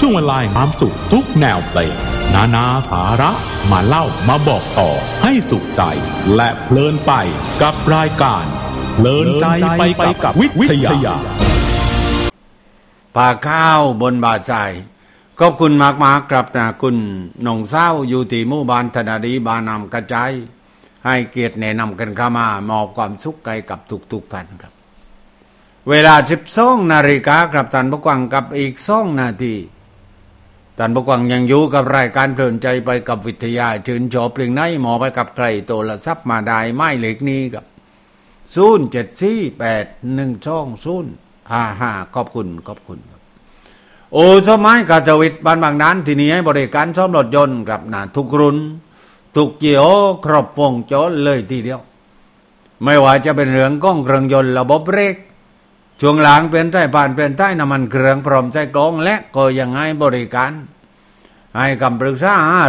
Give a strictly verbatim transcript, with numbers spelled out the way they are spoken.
ช่วงเวลาความสุขทุกแนวเพลงนานาสาระมาเล่ามาบอกต่อให้สุขใจและเพลินไปกับรายการเพลินใจไปกับวิทยาป่าข้าวบนบาดใจขอบคุณมากมากครับนะคุณหนองเศร้าอยู่ที่หมู่บ้านธนาดีบานำกระจายให้เกียรติแนะนำกันเข้ามามอบความสุขใจกับทุกๆท่านครับเวลาสิบสองนาฬิกาครับท่านผู้ฟังกับอีกสองนาทีท่านผู้ฟังยังอยู่กับรายการเพลินใจไปกับวิทยาชื่นชอบเพลงไหนหมอไปกับใครโทรศัพท์มาได้ไม่เล็กนี้ครับศูนย์เจ็ดสี่แปดหนึ่งสองศูนย์ห้าห้าขอบคุณขอบคุณครับโอ้สมัยกาจวิทย์บ้านบางนั้นที่นี้ให้บริการซ่อมรถยนต์กับนะทุกรุ่นทุกยี่ห้อครบวงจรเลยทีเดียวไม่ว่าจะเป็นเรื่องกล้องเครื่องยนต์ระบบเบรกช่วงหลังเป็นใต้ผ่านเป็นใต้น้ำมันเครื่องพร้อมใช้กล้องและก็ยังให้บริการให้คำปรึกษาหา